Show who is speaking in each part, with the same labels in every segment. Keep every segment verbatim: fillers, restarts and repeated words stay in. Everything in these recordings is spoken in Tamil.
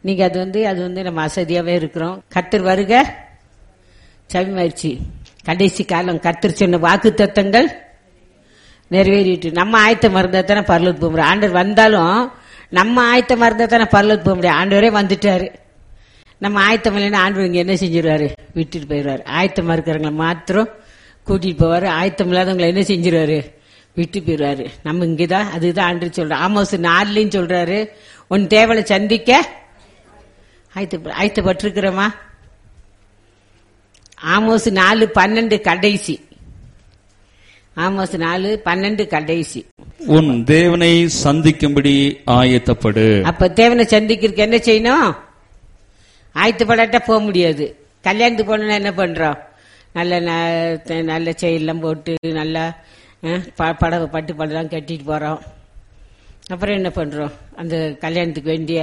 Speaker 1: நீங்க அது வந்து அது வந்து நம்ம அசதியாவே இருக்கிறோம். கர்த்தர் வருக சமீபமாயிருச்சு. கடைசி காலம் கர்த்தர் சொன்ன வாக்கு தத்தங்கள் நிறைவேறிட்டு நம்ம ஆயத்தமா இருந்தா தானே பரலோகத்துக்கு போக முடியும். ஆண்டவர் வந்தாலும் நம்ம ஆயத்தமா இருந்தா தானே பரலோகத்துக்கு போக முடியும். ஆண்டவரே வந்துட்டாரு, நம்ம ஆயத்தம் இல்லைன்னா ஆண்டவர் இங்க என்ன செஞ்சிருவாரு, விட்டுட்டு போயிடுவாரு. ஆயத்தமா இருக்கிறவங்களை மாத்திரம் கூட்டிட்டு போவாரு, ஆயத்தம் இல்லாதவங்களை என்ன செஞ்சிருவாரு, விட்டு போயிடுவாரு. நம்ம இங்கதான் அதுதான் ஆண்டவர் சொல்றாரு. ஆமோஸ் நாலுலயும் சொல்றாரு, உன் தேவனை சந்திக்க ஆயத்த ஆயத்தப்பட்டிருக்கிறோமா. ஆமோஸ் நாலு பன்னெண்டு கடைசி. ஆமோஸ் நாலு பன்னெண்டு கடைசி.
Speaker 2: உன் தேவனை சந்திக்கும்படி ஆயத்தப்படு.
Speaker 1: அப்ப தேவனை சந்திக்கிறதுக்கு என்ன செய்யணும்? ஆயத்தப்படாட்டா போக முடியாது. கல்யாணத்துக்கு போனா என்ன பண்றோம்? நல்ல நல்ல செயலாம் போட்டு நல்லா படவை பட்டு படலாம் கட்டிட்டு போறோம். அப்புறம் என்ன பண்றோம்? அந்த கல்யாணத்துக்கு வேண்டிய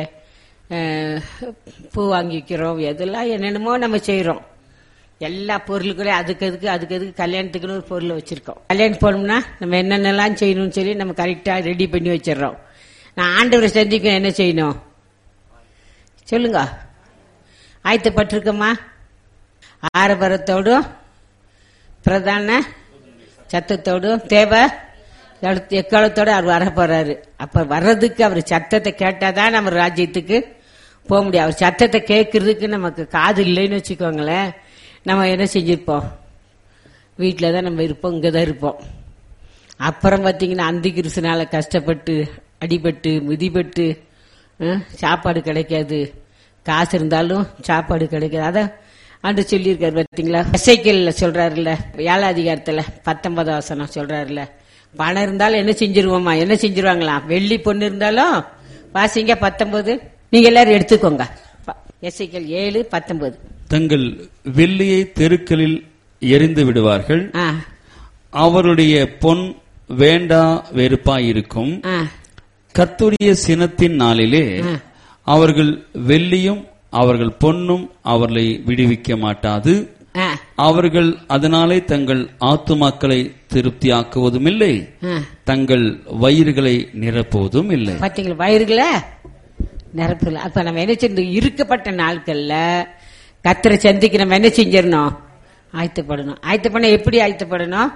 Speaker 1: பூ வாங்கி வைக்கிறோம். எதெல்லாம் என்னென்னமோ நம்ம செய்யறோம். எல்லா பொருளுக்குள்ளே அதுக்கு அதுக்கு அதுக்கு அதுக்கு கல்யாணத்துக்குன்னு ஒரு பொருள் வச்சிருக்கோம். கல்யாணம் போனோம்னா நம்ம என்னென்னலாம் செய்யணும்னு சொல்லி நம்ம கரெக்டா ரெடி பண்ணி வச்சிடறோம். நான் ஆண்டவரை சந்திக்க என்ன செய்யணும் சொல்லுங்க? ஆயத்தப்பட்டிருக்கோமா? ஆரபரத்தோடும் பிரதான சத்தத்தோடும் தேவை எக்காலத்தோடு அவர் வர போறாரு. அப்ப வர்றதுக்கு அவர் சத்தத்தை கேட்டாதான் நம்ம ராஜ்யத்துக்கு போக முடியும். அவர் சத்தத்தை கேட்கறதுக்கு நமக்கு காது இல்லைன்னு வச்சுக்கோங்களேன், நம்ம என்ன செஞ்சிருப்போம்? வீட்டில தான் நம்ம இருப்போம், இங்கதான் இருப்போம். அப்புறம் பாத்தீங்கன்னா அந்தி கிருஷ்ணனால கஷ்டப்பட்டு அடிபட்டு மிதிப்பட்டு சாப்பாடு கிடைக்காது, காசு இருந்தாலும் சாப்பாடு கிடைக்காது. அதான் ஆண்டு சொல்லியிருக்காரு பாத்தீங்களா? எசேக்கியேல்ல சொல்றாருல்ல, ஏழாம் அதிகாரத்துல பத்தொன்பதாம் வசனம் சொல்றாருல்ல, பணம் இருந்தாலும் என்ன செஞ்சிருவோமா, என்ன செஞ்சிருவாங்களாம், வெள்ளி பொண்ணு இருந்தாலும். வாசிங்க பத்தொன்பது, நீங்க எல்லாரும் எடுத்துக்கோங்க. எசேக்கியேல் ஏழு பத்தொன்பது.
Speaker 2: தங்கள் வெள்ளியை தெருக்களில் எரிந்து விடுவார்கள், அவருடைய பொன் வேண்டா வெறுப்பாயிருக்கும். கர்த்தருடைய சினத்தின் நாளிலே அவர்கள் வெள்ளியும் அவர்கள் பொன்னும் அவர்களை விடுவிக்க மாட்டாது. அவர்கள் அதனாலே தங்கள் ஆத்துமாக்களை திருப்தியாக்குவதும் இல்லை, தங்கள் வயிறுகளை நிரப்புவதும் இல்லை.
Speaker 1: பாத்தீங்களா, வயிறுகளை நிரப்பல. அப்ப நம்ம என்ன செஞ்சு இருக்கப்பட்ட நாட்கள்ல கர்த்தரை சந்திக்க நம்ம என்ன செஞ்சிடணும்? ஆயத்தப்படணும். ஆயத்தப்பட எப்படி ஆயத்தப்படணும்?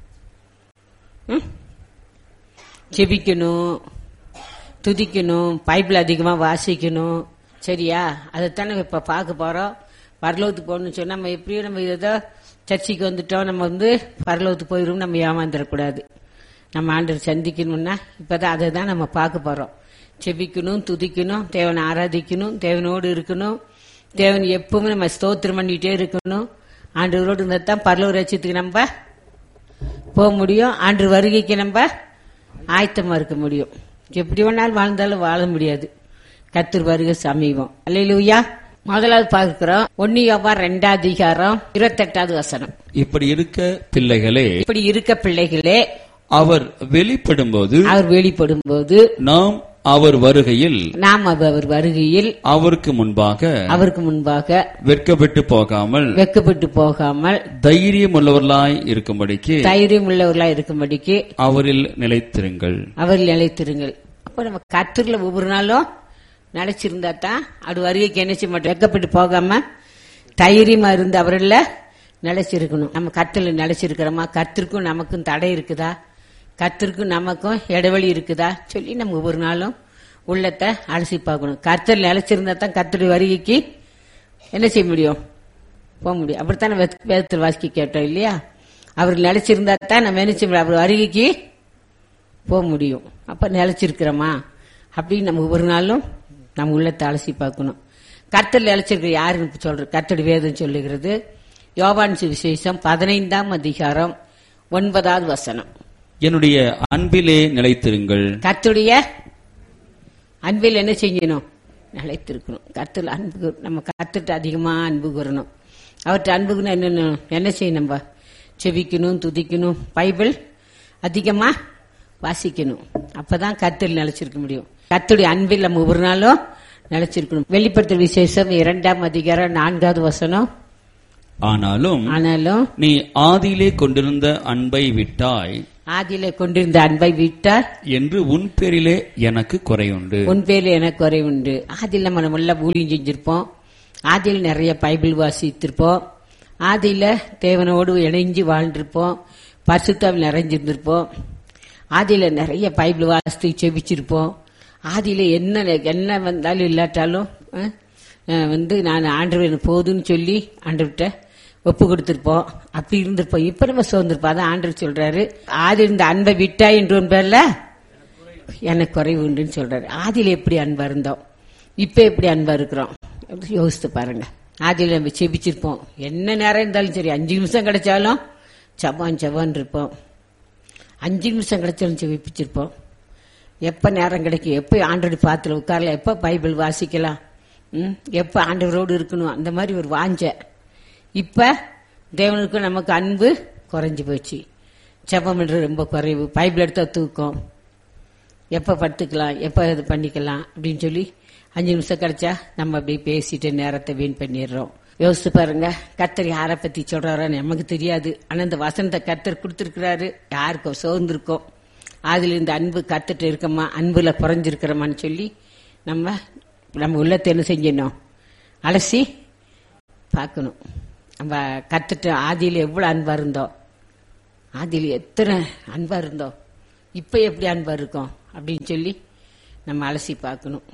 Speaker 1: ஜெபிக்கணும், துதிக்கணும், பைபிள் அதிகமா வாசிக்கணும். சரியா? அதைத்தானே இப்ப பார்க்க போறோம். பரலோகத்துக்கு போகணும்னு சொன்னா நம்ம எப்படியோ நம்ம ஏதோ சர்ச்சைக்கு வந்துட்டோம், நம்ம வந்து பரலோகத்துக்கு போயிடும், நம்ம ஏமாந்துடக்கூடாது. நம்ம ஆண்டவர் சந்திக்கணும்னா இப்பதான் அதை தான் நம்ம பார்க்க போறோம். செபிக்கணும், துதிக்கணும், தேவனை ஆராதிக்கணும், தேவனோடு இருக்கணும், தேவன் எப்பவுமே நம்ம ஸ்தோத்திரம் பண்ணிட்டே இருக்கணும். ஆண்டவரோடு இருந்தா தான் பரலோக ராஜ்யத்துக்கு நம்ம போக முடியும். ஆண்டு வருகைக்கு நம்ம ஆயத்தமா இருக்க முடியும். எப்படி வேணாலும் வாழ்ந்தாலும் வாழ முடியாது. கர்த்தர் வருகை சமீபம். அல்லேலூயா. முதலாவது பார்க்கிறோம் ஒன்னு யோவான் ரெண்டாவது அதிகாரம் இருபத்தி எட்டாவது வசனம்.
Speaker 2: இப்படி இருக்க பிள்ளைகளே,
Speaker 1: இப்படி இருக்க பிள்ளைகளே,
Speaker 2: அவர் வெளிப்படும் போது
Speaker 1: அவர் வெளிப்படும் போது
Speaker 2: நாம் அவர் வருகையில்
Speaker 1: நாம் அவர் வருகையில்
Speaker 2: அவருக்கு முன்பாக
Speaker 1: அவருக்கு முன்பாக
Speaker 2: வெட்கப்பட்டு போகாமல்
Speaker 1: வெட்கப்பட்டு போகாமல்
Speaker 2: தைரியம் உள்ளவர்களாய் இருக்கும்படிக்கு
Speaker 1: தைரியம் உள்ளவர்களாய் இருக்கும்படிக்கு
Speaker 2: அவரில் நிலைத்திருங்கள்
Speaker 1: அவரில் நிலைத்திருங்கள். அப்ப நம்ம கர்த்தர்ல ஒவ்வொரு நாளும் நினைச்சிருந்தா தான் அது வருகைக்கு என்ன செய்ய மாட்டோம், வெட்கப்பட்டு போகாம தைரியமா இருந்து அவரில் நிலைச்சிருக்கணும். நம்ம கர்த்தர்ல நிலைச்சிருக்கிறோமா? கர்த்தருக்கும் நமக்கும் தடை இருக்குதா? கர்த்தருக்கும் நமக்கும் இடைவெளி இருக்குதா சொல்லி நம்ம ஒவ்வொரு நாளும் உள்ளத்தை அலசி பார்க்கணும். கர்த்தர் நிலைச்சிருந்தா தான் கர்த்தருடைய வருகைக்கு என்ன செய்ய முடியும், போக முடியும். அப்படித்தான் வேதத்தில் வாசிக்க கேட்டோம் இல்லையா? அவர் நிலைச்சிருந்தா தான் நம்ம என்ன செய்ய முடியும், அவர் வருகைக்கு போக முடியும். அப்ப நிலைச்சிருக்கிறோமா அப்படின்னு நம்ம ஒவ்வொரு நாளும் நம்ம உள்ளத்தை அலசி பார்க்கணும். கர்த்தர் நிலைச்சிருக்கிற யாருன்னு சொல்ற கர்த்தருடைய வேதம் சொல்லுகிறது. யோவான் சுவிசேஷம் பதினைந்தாம் அதிகாரம் ஒன்பதாவது வசனம்.
Speaker 2: என்னுடைய அன்பிலே நிலைத்திருங்கள்.
Speaker 1: கர்த்தருடைய அன்பில் என்ன செய்யணும், நிலைத்திருக்கணும். கர்த்தர் அன்பு, நம்ம கர்த்தர்ட்ட அதிகமா அன்பு கூறணும். அவர்கிட்ட அன்புக்குன்னு என்ன என்ன செய்யணும், நம்ம செபிக்கணும், துதிக்கணும், பைபிள் அதிகமா வாசிக்கணும். அப்பதான் கர்த்தர் நிலைச்சிருக்க முடியும். கர்த்தருடைய அன்பில் நம்ம ஒவ்வொரு நாளும் நிலைச்சிருக்கணும். வெளிப்படுத்தல் விசேஷம் இரண்டாம் அதிகாரம் நான்காவது வசனம்.
Speaker 2: ஆனாலும்
Speaker 1: ஆனாலும்
Speaker 2: நீ ஆதியிலே கொண்டிருந்த அன்பை விட்டாய்,
Speaker 1: ஆதியிலே கொண்டிருந்த அன்பை விட்டார்
Speaker 2: என்று உன் பேரிலே எனக்கு குறையுண்டு.
Speaker 1: உன் பேரில் எனக்கு குறை உண்டு. ஆதியில் நம்ம நல்லா ஊழியம் செஞ்சிருப்போம். ஆதியில் நிறைய பைபிள் வாசித்திருப்போம். ஆதியில தேவனோடு இணைஞ்சு வாழ்ந்திருப்போம். பரிசுத்தாவில் நிறைஞ்சிருந்திருப்போம். ஆதியில நிறைய பைபிள் வாசித்து செபிச்சிருப்போம். ஆதியில என்ன என்ன வந்தாலும் இல்லாட்டாலும் வந்து நான் ஆண்டவர் போதுன்னு சொல்லி ஆண்டவர்கிட்ட ஒப்பு கொடுத்திருப்போம். அப்படி இருந்திருப்போம். இப்ப நம்ம சோர்ந்திருப்போம். அதான் ஆண்டவர் சொல்றாரு, ஆதி இருந்த அன்பை விட்டா என்று பேர்ல எனக்கு குறைவு உண்டுன்னு சொல்றாரு. ஆதியில எப்படி அன்பா இருந்தோம், இப்ப எப்படி அன்பா இருக்கிறோம் யோசித்து பாருங்க. ஆதியில நம்ம செபிச்சிருப்போம். என்ன நேரம் இருந்தாலும் சரி, அஞ்சு நிமிஷம் கிடைச்சாலும் சவான் சவான் இருப்போம். அஞ்சு நிமிஷம் கிடைச்சாலும் செபிச்சிருப்போம். எப்ப நேரம் கிடைக்கும், எப்ப ஆண்டோட பாத்துல உட்காரலாம், எப்ப பைபிள் வாசிக்கலாம், எப்ப ஆண்டவரோடு இருக்கணும், அந்த மாதிரி ஒரு வாஞ்ச. இப்ப தேவனுக்கு நமக்கு அன்பு குறைஞ்சு போச்சு. ஜெபம் ரொம்ப குறைவு. பைபிள் எடுத்தா தூக்கம், எப்ப படுத்துக்கலாம், எப்ப இது பண்ணிக்கலாம் அப்படின்னு சொல்லி அஞ்சு நிமிஷம் கிடைச்சா நம்ம அப்படியே பேசிட்டு நேரத்தை வீண் பண்ணிடுறோம். யோசிச்சு பாருங்க, கர்த்தர் யாரை பத்தி சொல்றாருன்னு நமக்கு தெரியாது. ஆனா இந்த வசனத்தை கர்த்தர் கொடுத்திருக்கிறாரு. யாருக்கும் சோர்ந்திருக்கோம், அதுல இந்த அன்பு கத்துட்டு இருக்கமா, அன்புல குறைஞ்சிருக்கிறோமான்னு சொல்லி நம்ம நம்ம உள்ளத்தை என்ன செஞ்சணும், அலசி பார்க்கணும். நம்ம கத்துட்டு ஆதியில எவ்வளவு அன்பா இருந்தோம், ஆதியில எத்தனை அன்பா இருந்தோம், இப்ப எப்படி அன்பா இருக்கோம் அப்படின்னு சொல்லி நம்ம அலசி பார்க்கணும்.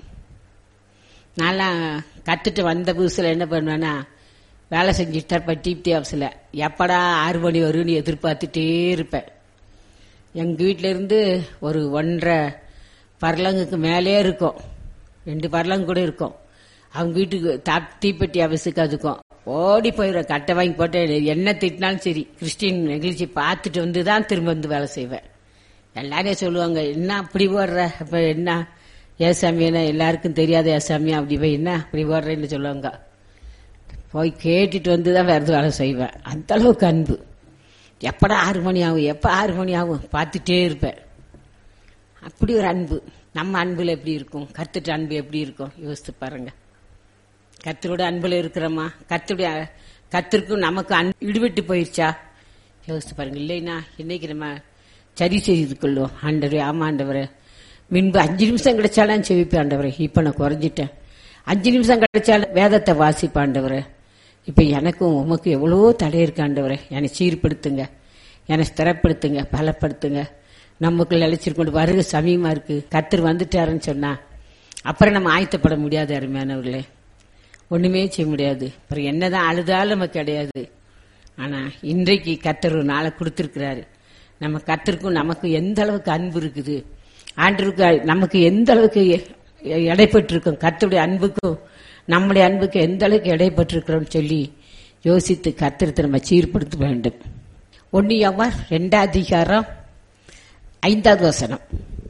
Speaker 1: நான்லாம் கத்துட்டு வந்த புதுசுல என்ன பண்ணுவேன்னா, வேலை செஞ்சுட்டு இருப்பேன் டிப்டி ஹவுஸ்ல. எப்படா ஆறு மணி வரும்னு எதிர்பார்த்துட்டே இருப்பேன். எங்க வீட்டில இருந்து ஒரு ஒன்றரை பர்லங்குக்கு மேலே இருக்கும், ரெண்டு பர்லங்கு கூட இருக்கும். அவங்க வீட்டுக்கு தீப்பெட்டி அவசுக்கு அதுக்கும் ஓடி போயிடுவேன். கட்டை வாங்கி போட்டு என்ன திட்டினாலும் சரி, கிறிஸ்டின் நிகழ்ச்சி பார்த்துட்டு வந்து தான் திரும்ப வந்து வேலை செய்வேன். எல்லாரும் சொல்லுவாங்க, என்ன அப்படி ஓடுற, அப்ப என்ன ஏசாமியா, எல்லாருக்கும் தெரியாத ஏசாமியா அப்படி போய் என்ன அப்படி ஓடுறேன்னு சொல்லுவாங்க. போய் கேட்டுட்டு வந்துதான் வேற வேலை செய்வேன். அந்த அளவுக்கு அன்பு. எப்படா ஆறு மணி ஆகும், எப்ப ஆறு மணி ஆகும் பார்த்துட்டே இருப்பேன். அப்படி ஒரு அன்பு. நம்ம அன்புல எப்படி இருக்கும், கர்த்தருடைய அன்பு எப்படி இருக்கும் யோசித்து பாருங்க. கர்த்தரோட அன்புல இருக்கிறோமா, கர்த்தருடைய கர்த்தருக்கும் நமக்கு அன்பு இடுவிட்டு போயிருச்சா யோசித்து பாருங்க. இல்லைன்னா இன்னைக்கு நம்ம சரி செய்து கொள்ளுவோம். ஆண்டவரே, ஆமா ஆண்டவரே, முன்பு அஞ்சு நிமிஷம் கிடைச்சாலும் செவிப்பேன் ஆண்டவரே, இப்ப நான் குறைஞ்சிட்டேன். அஞ்சு நிமிஷம் கிடைச்சாலும் வேதத்தை வாசிப்பேன் ஆண்டவரே. இப்ப எனக்கும் உமக்கு எவ்வளவோ தடை இருக்கு ஆண்டவரே, என்னை சீர்படுத்துங்க, என்னை ஸ்திரப்படுத்துங்க, பலப்படுத்துங்க. நமக்குள்ள அழைச்சிருக்கொண்டு வருக சமயமா இருக்கு, கர்த்தர் வந்துட்டாருன்னு சொன்னா அப்புறம் நம்ம ஆயத்தப்பட முடியாது. அருமையானவர்களே, ஒண்ணுமே செய்ய முடியாது. அப்புறம் என்னதான் அழுதாலும் நமக்கு கிடையாது. ஆனா இன்றைக்கு கர்த்தர் ஒரு நாளை கொடுத்திருக்கிறாரு. நம்ம கர்த்தருக்கும் நமக்கு எந்த அளவுக்கு அன்பு இருக்குது, ஆண்டவருக்கு நமக்கு எந்த அளவுக்கு எடைப்பட்டு இருக்கோம், கர்த்தருடைய அன்புக்கும் நம்முடைய அன்புக்கு எந்த அளவுக்கு எடைப்பட்டிருக்கிறோம் சொல்லி யோசித்து கர்த்தரை நம்ம சீர்படுத்த வேண்டும். ஒன்னு யோவான் இரண்டாம் அதிகாரம் ஐந்தாவது வசனம்.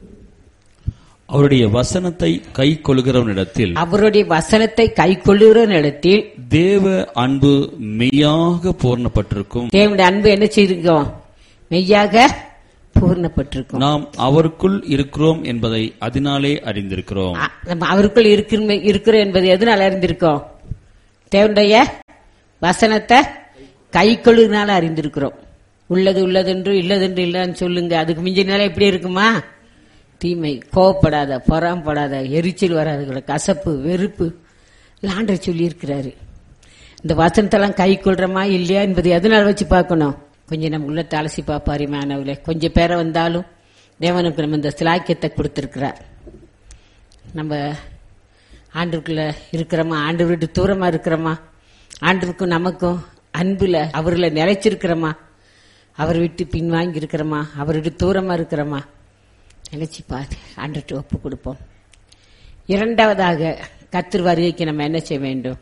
Speaker 2: அவருடைய வசனத்தை கை கொள்கிறவனிடத்தில்
Speaker 1: அவருடைய வசனத்தை கை கொள்கிறவனிடத்தில்
Speaker 2: தேவ அன்பு மெய்யாக பூர்ணப்பட்டிருக்கும்.
Speaker 1: தேவனுடைய அன்பு என்ன செய்திருக்கோம், மெய்யாக பூர்ணப்பட்டிருக்கும்.
Speaker 2: நாம் அவருக்குள் இருக்கிறோம் என்பதை அதனாலே அறிந்திருக்கிறோம்.
Speaker 1: நம்ம அவருக்குள் இருக்கிறோம் என்பதை எதனால அறிந்திருக்கோம், தேவனுடைய வசனத்தை கை கொள்ளுனால அறிந்திருக்கிறோம். உள்ளது உள்ளதென்று இல்லதென்று இல்லன்னு சொல்லுங்க, அதுக்கு மிஞ்சினால எப்படி இருக்குமா, தீமை, கோவப்படாத, பொறாமப்படாத, எரிச்சல் வராத, கசப்பு, வெறுப்பு ஆண்டவர் சொல்லி இருக்கிறாரு. இந்த வசனத்தெல்லாம் கை கொள்றமா இல்லையா என்பதை எதனால வச்சு பார்க்கணும், கொஞ்சம் நம்ம உள்ளத்தை அலசி பார்ப்பாரு. மாணவர்களே, கொஞ்சம் பேரை வந்தாலும் தேவனுக்கு நம்ம இந்த சிலாக்கியத்தை கொடுத்திருக்கிறார். நம்ம ஆண்டவருக்குள்ள இருக்கிறோமா, ஆண்டவர் விட்டு தூரமா இருக்கிறோமா, ஆண்டவருக்கும் நமக்கும் அன்புல அவர்களை நிலைச்சிருக்கிறோமா, அவர் விட்டு பின்வாங்கி இருக்கிறோமா, அவர் விட்டு தூரமா இருக்கிறோமா நினைச்சு பார்த்து ஆண்டவர்கிட்ட ஒப்பு கொடுப்போம். இரண்டாவதாக கர்த்தர் வருகைக்கு நம்ம என்ன செய்ய வேண்டும்.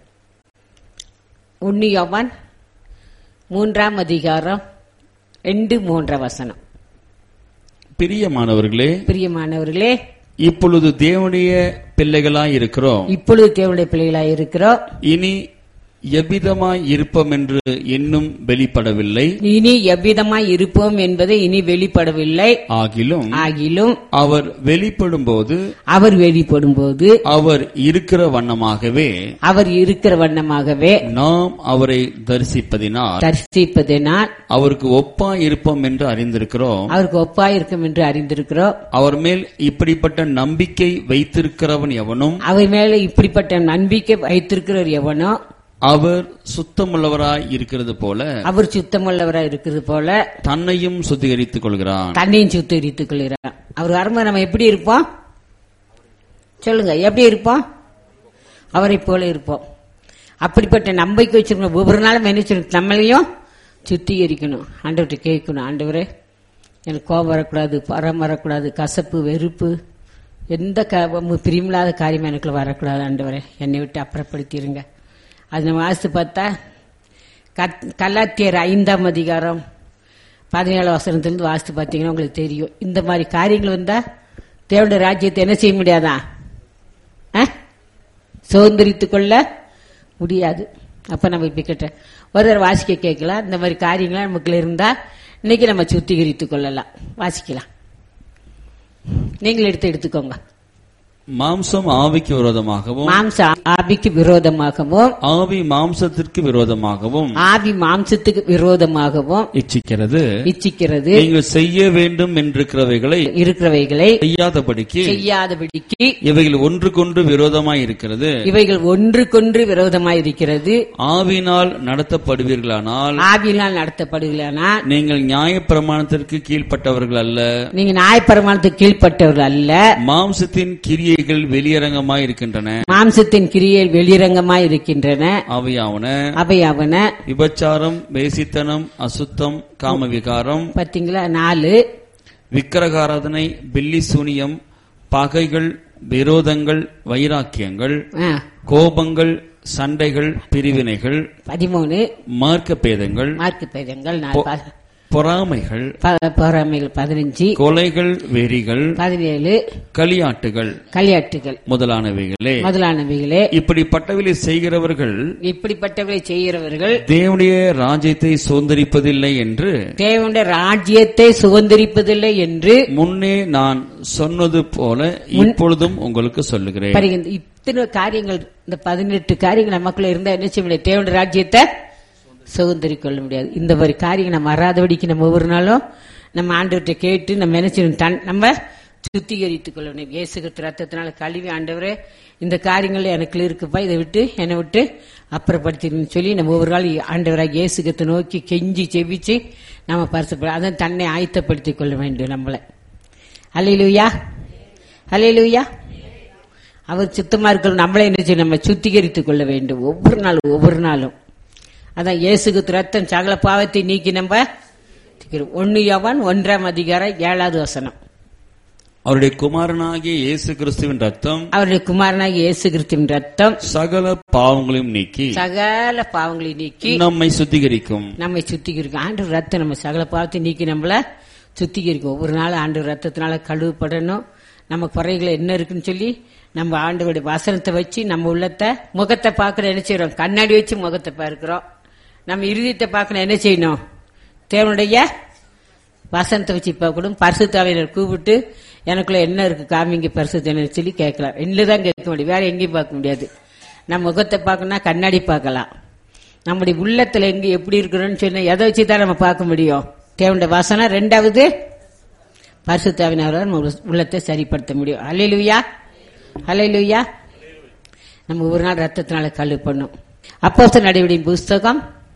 Speaker 1: ஒன்னு யோவான் மூன்றாம் அதிகாரம் ரெண்டு மூன்றாம் வசனம்.
Speaker 2: பிரியமானவர்களே
Speaker 1: பிரியமானவர்களே
Speaker 2: இப்பொழுது தேவனுடைய பிள்ளைகளாய் இருக்கிறோம்.
Speaker 1: இப்பொழுது தேவனுடைய பிள்ளைகளாய் இருக்கிறோம்.
Speaker 2: இனி எவ்விதமாய் இருப்போம் என்று இன்னும் வெளிப்படவில்லை.
Speaker 1: இனி எவ்விதமாய் இருப்போம் என்பது இனி வெளிப்படவில்லை.
Speaker 2: ஆகிலும்
Speaker 1: ஆகிலும்
Speaker 2: அவர் வெளிப்படும் போது
Speaker 1: அவர் வெளிப்படும் போது
Speaker 2: அவர் இருக்கிற வண்ணமாகவே
Speaker 1: அவர் இருக்கிற வண்ணமாகவே
Speaker 2: நாம் அவரை தரிசிப்பதினால்
Speaker 1: தரிசிப்பதினால்
Speaker 2: அவருக்கு ஒப்பாய் இருப்போம் என்று அறிந்திருக்கிறோம்.
Speaker 1: அவருக்கு ஒப்பாய் இருக்கும் என்று அறிந்திருக்கிறோம்.
Speaker 2: அவர் மேல் இப்படிப்பட்ட நம்பிக்கை வைத்திருக்கிறவன் எவனும்
Speaker 1: அவர் மேல இப்படிப்பட்ட நம்பிக்கை வைத்திருக்கிறவர் எவனோ
Speaker 2: அவர் சுத்தமுள்ளவராய் இருக்கிறது போல
Speaker 1: அவர் சுத்தமுள்ளவராய் இருக்கிறது போல
Speaker 2: தன்னையும் சுத்திகரித்துக் கொள்கிறான்.
Speaker 1: தன்னையும் சுத்திகரித்துக் கொள்கிறான். அவர் வரும்போது நம்ம எப்படி இருப்போம் சொல்லுங்க? எப்படி இருப்போம்? அவரை போல இருப்போம். அப்படிப்பட்ட நம்பிக்கை வச்சிருக்கணும். ஒவ்வொரு நாளும் என்ன நம்மளையும் சுத்திகரிக்கணும். ஆண்டவர்கிட்ட கேட்கணும், ஆண்டவரே எனக்கு கோபம் வரக்கூடாது, பரம் வரக்கூடாது, கசப்பு வெறுப்பு எந்த பிரியமில்லாத காரியம் எனக்குள்ள வரக்கூடாது. ஆண்டவரே என்னை விட்டு அப்புறப்படுத்திடுங்க. அது நம்ம வாசித்து பார்த்தா கலாத்தியர் ஐந்தாம் அதிகாரம் பதினேழு வசனத்திலிருந்து வாசித்து பார்த்தீங்கன்னா உங்களுக்கு தெரியும். இந்த மாதிரி காரியங்கள் வந்தா தேவனுடைய ராஜ்யத்தை என்ன செய்ய முடியாதா? சுதந்திரித்துக் கொள்ள முடியாது. அப்ப நம்ம இப்ப கிட்ட ஒரு வாசிக்க கேட்கலாம். இந்த மாதிரி காரியங்களாம் நமக்குள்ள இருந்தா இன்னைக்கு நம்ம சுத்திகரித்துக் கொள்ளலாம். வாசிக்கலாம். நீங்கள் எடுத்து எடுத்துக்கோங்க.
Speaker 2: மாம்சம் ஆவிக்கு விரோதமாகவும்
Speaker 1: மாம்சம் ஆவிக்கு விரோதமாகவும்
Speaker 2: ஆவி மாம்சத்திற்கு விரோதமாகவும்
Speaker 1: ஆவி மாம்சத்துக்கு விரோதமாகவும்
Speaker 2: இச்சிக்கிறது
Speaker 1: இச்சிக்கிறது
Speaker 2: நீங்கள் செய்ய வேண்டும் என்றிருக்கிறவைகளை
Speaker 1: இருக்கிறவைகளை
Speaker 2: செய்யாதபடிக்கு
Speaker 1: செய்யாதபடிக்கு
Speaker 2: இவைகள் ஒன்றுக்கொன்று விரோதமாய் இருக்கிறது
Speaker 1: இவைகள் ஒன்றுக்கொன்று விரோதமாய் இருக்கிறது.
Speaker 2: ஆவியினால் நடத்தப்படுவீர்களானால்
Speaker 1: ஆவியினால் நடத்தப்படுவீர்களானால்
Speaker 2: நீங்கள் நியாயப்பிரமாணத்திற்கு கீழ்ப்பட்டவர்கள் அல்ல.
Speaker 1: நீங்க நியாயப்பிரமாணத்துக்கு கீழ்ப்பட்டவர்கள் அல்ல.
Speaker 2: மாம்சத்தின் கிரியை வெளியரங்கமாய் இருக்கின்றன.
Speaker 1: மாம்சத்தின் கிரியைகள் வெளியரங்கமாய் இருக்கின்றன.
Speaker 2: அவையாவன
Speaker 1: அவையாவன
Speaker 2: விபச்சாரம், வேசித்தனம், அசுத்தம், காமவிகாரம்.
Speaker 1: பாத்தீங்களா? நாலு
Speaker 2: விக்கிரகாராதனை, பில்லி சூனியம், பகைகள், விரோதங்கள், வைராக்கியங்கள், கோபங்கள், சண்டைகள், பிரிவினைகள். பதிமூணு மார்க்க பேதங்கள்
Speaker 1: மார்க்க பேதங்கள்
Speaker 2: பொறாமைகள்
Speaker 1: பொறாமைகள் பதினஞ்சு
Speaker 2: கொலைகள், வெறிகள் பதினேழு
Speaker 1: களியாட்டுகள் களியாட்டுகள்
Speaker 2: முதலானவைகளே
Speaker 1: முதலானவைகளே
Speaker 2: இப்படிப்பட்டவர்களை செய்கிறவர்கள்
Speaker 1: இப்படிப்பட்டவர்களை செய்கிறவர்கள்
Speaker 2: தேவனுடைய ராஜ்யத்தை சுதந்திரிப்பதில்லை என்று
Speaker 1: தேவனுடைய ராஜ்யத்தை சுதந்திரிப்பதில்லை என்று முன்னே
Speaker 2: நான் சொன்னது போல இப்பொழுதும் உங்களுக்கு சொல்லுகிறேன்.
Speaker 1: இத்தனை காரியங்கள் இந்த பதினெட்டு காரியங்கள் நமக்குள்ள இருந்தா என்ன செய்ய முடியாது? தேவனுடைய ராஜ்யத்தை சுதந்திரிக்க கொள்ள முடியாது. இந்த மாதிரி காரியம் நம்ம வராதபடிக்கு நம்ம ஒவ்வொரு நாளும் நம்ம ஆண்டவர்கிட்ட கேட்டு நம்ம நினைச்சு நம்ம சுத்திகரித்துக் கொள்ள வேண்டும். இயேசு கிறிஸ்து ரத்தத்தினால கழுவி, ஆண்டவரே இந்த காரியங்கள் எனக்கு இருக்குப்பா, இதை விட்டு என்னை விட்டு அப்புறப்படுத்தின்னு சொல்லி நம்ம ஒவ்வொரு நாள் ஆண்டவராக இயேசு கிறிஸ்து நோக்கி கெஞ்சி செவிச்சு நம்ம பரிசுப்பட அதான் தன்னை ஆயத்தப்படுத்திக் கொள்ள வேண்டும். நம்மளை அல்லேலூயா அல்லேலூயா. அவர் சுத்தமா இருக்கணும். நம்மளே என்ன செய்யணும்? நம்ம சுத்திகரித்துக் கொள்ள வேண்டும் ஒவ்வொரு நாளும் ஒவ்வொரு நாளும். அதான் இயேசுக்கு ரத்தம் சகல பாவத்தை நீக்கி நம்ம ஒன்னு யோவான் ஒன்றாம் அதிகாரம் ஏழாவது வசனம்.
Speaker 2: அவருடைய குமாரனாகிய இயேசு கிறிஸ்துவின் ரத்தம்
Speaker 1: அவருடைய குமாரனாகிய இயேசு கிறிஸ்துவின் ரத்தம்
Speaker 2: சகல பாவங்களையும் நீக்கி
Speaker 1: சகல பாவங்களையும் நீக்கி
Speaker 2: நம்மை சுத்திகரிக்கும்
Speaker 1: நம்மை சுத்திகரிக்கும். ஆண்டவர் ரத்தம் நம்ம சகல பாவத்தை நீக்கி நம்மள சுத்திகரிக்கும். ஒவ்வொரு நாள் ஆண்டவர் ரத்தத்தினால கழுவுப்படணும். நம்ம குறைகளை என்ன இருக்குன்னு சொல்லி நம்ம ஆண்டவருடைய வசனத்தை வச்சு நம்ம உள்ளத்தை முகத்தை பார்க்கணும். என்ன செய்யறோம்? கண்ணாடி வச்சு முகத்தை பார்க்கிறோம். நம்ம இருதயத்தை பார்க்கணும். என்ன செய்யணும்? தேவனுடைய வசனத்தை வச்சு பார்க்கணும். பரிசுத்தாவியர் கூப்பிட்டு எனக்குள்ள என்ன இருக்கு காமிங்க பரிசுத்த சொல்லி கேட்கலாம். என்னதான் கேட்க முடியும், வேற எங்கேயும் பார்க்க முடியாது. நம்ம முகத்தை பார்க்கணும்னா கண்ணாடி பார்க்கலாம். நம்முடைய உள்ளத்துல எங்க எப்படி இருக்கணும்னு சொன்னா எதை வச்சுதான் நம்ம பார்க்க முடியும்? தேவனுடைய வசனம். ரெண்டாவது பரிசுத்தாவியர் உள்ளத்தை சரிப்படுத்த முடியும். அல்லேலூயா அல்லேலூயா. நம்ம ஒரு நாள் ரத்தத்தினால கழு பண்ணும். அப்போஸ்தலர் நடவடிக்கையின் புஸ்தகம்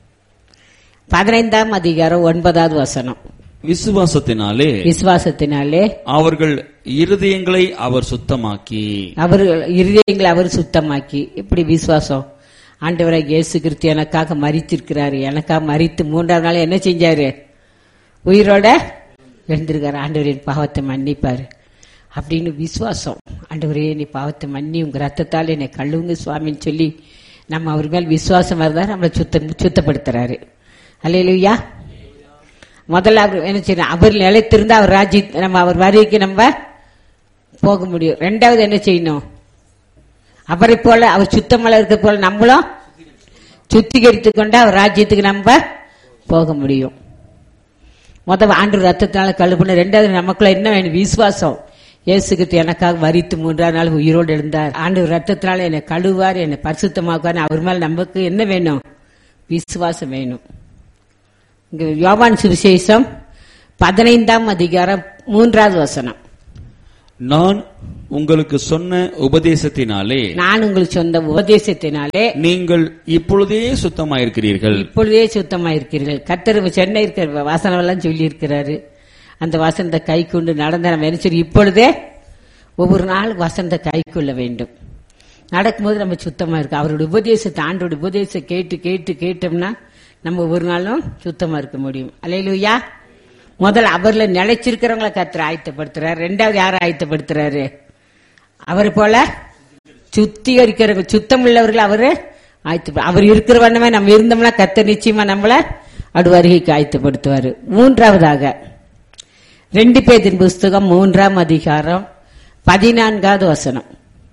Speaker 1: பதினைந்தாம் அதிகாரம் ஒன்பதாவது வசனம்.
Speaker 2: விசுவாசத்தினாலே
Speaker 1: விசுவாசத்தினாலே
Speaker 2: அவர்கள் இருதயங்களை அவர் சுத்தமாக்கி
Speaker 1: அவர்கள் இருதயங்களை அவர் சுத்தமாக்கி. இப்படி விசுவாசம். ஆண்டவராகிய இயேசு கிறிஸ்து எனக்காக மரித்திருக்கிறாரு. எனக்காக மரித்து மூன்றாவது நாள் என்ன செஞ்சாரு? உயிரோட எழுந்திருக்காரு. ஆண்டவரின் பாவத்தை மன்னிப்பாரு அப்படின்னு விசுவாசம். ஆண்டவரே நீ பாவத்தை மன்னி உங்க ரத்தத்தால் என்னை கழுவுங்க சுவாமின்னு சொல்லி நம்ம அவர் மேல் விசுவாசம் இருந்தா நம்மளை சுத்த சுத்தப்படுத்துறாரு. அல்லேலூயா. முதல்ல அவர் என்ன செய்யணும்? அவர் நிலைத்திருந்தா அவர் ராஜ்ய நம்ம அவர் வரைக்கு நம்ம போக முடியும். ரெண்டாவது என்ன செய்யணும்? அவரை போல அவர் சுத்தமலை இருக்க போல நம்மளும் சுத்திகரித்து கொண்டா அவர் ராஜ்யத்துக்கு நம்ம போக முடியும். முத ஆண்டு ரத்தத்தினால கழுவுன. ரெண்டாவது நமக்குள்ள என்ன வேணும்? விசுவாசம். இயேசுக்கு எனக்காக மரித்து மூன்றாம் நாள் உயிரோடு எழுந்தார். ஆண்டு ரத்தத்தினால என்னை கழுவார், என்னை பரிசுத்தமாக்குவார். அவர் மேல நமக்கு என்ன வேணும்? விசுவாசம் வேணும். இங்க யோவான் சுவிசேஷம் பதினைந்தாம் அதிகாரம் மூன்றாவது வசனம்.
Speaker 2: நான் உங்களுக்கு சொன்ன உபதேசத்தினாலே
Speaker 1: நான் உங்களுக்கு சொன்ன உபதேசத்தினாலே நீங்கள்
Speaker 2: இப்பொழுதே சுத்தமாயிருக்கிறீர்கள்.
Speaker 1: இப்பொழுதே சுத்தமாயிருக்கிறீர்கள். கர்த்தர் சென்னை இருக்கிற வாசனம் எல்லாம் சொல்லி இருக்கிறாரு. அந்த வசனத்தை கை கொண்டு நடந்த நம்ம என்ன சொல்லி இப்பொழுதே ஒவ்வொரு நாள் வசனத்தை கை கொள்ள வேண்டும். நடக்கும்போது நம்ம சுத்தமா இருக்கு. அவருடைய உபதேசத்தை ஆண்டோட உபதேசம் கேட்டு கேட்டு கேட்டோம்னா நம்ம ஒவ்வொரு நாளும் சுத்தமா இருக்க முடியும். அல்லேலூயா. முதல்ல அவர்ல நிலைச்சிருக்கிறவங்களை கர்த்தர் ஆயத்தப்படுத்துறாரு. ரெண்டாவது யாரை ஆயத்தப்படுத்துறாரு? அவர் போல சுத்திகரிக்கிற சுத்தம் உள்ளவர்கள் அவரு ஆயத்த அவர் இருக்கிற வண்ணமே நம்ம இருந்தோம்னா கர்த்தர் நிச்சயமா நம்மள அடு வருகைக்கு ஆயத்தப்படுத்துவாரு. மூன்றாவதாக ரெண்டு பேதின் புஸ்தகம் மூன்றாம் அதிகாரம் பதினான்காவது வசனம்.